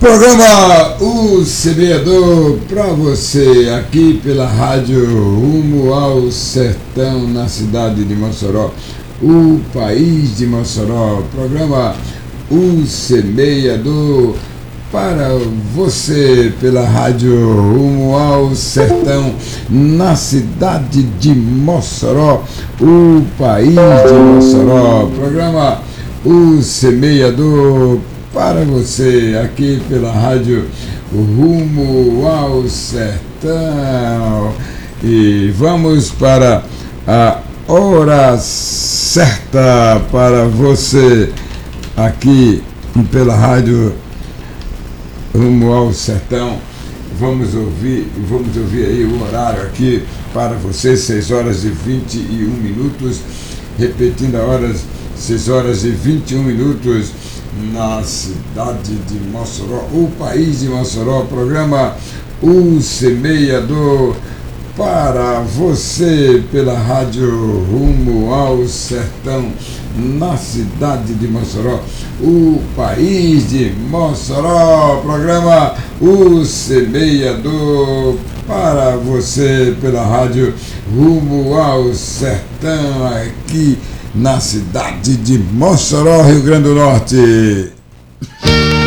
Programa O Semeador para você aqui pela rádio Rumo ao Sertão, na cidade de Mossoró, o país de Mossoró. Programa O Semeador para você pela rádio Rumo ao Sertão, na cidade de Mossoró, o país de Mossoró. Programa O Semeador para você aqui pela rádio Rumo ao Sertão. E vamos para a hora certa para você aqui pela rádio Rumo ao Sertão. Vamos ouvir aí o horário aqui para você, 6 horas e 21 minutos, repetindo a horas, 6 horas e 21 minutos, na cidade de Mossoró, o país de Mossoró. Programa O Semeador para você pela rádio Rumo ao Sertão, na cidade de Mossoró, o país de Mossoró. Programa O Semeador para você pela rádio Rumo ao Sertão, aqui na cidade de Mossoró, Rio Grande do Norte.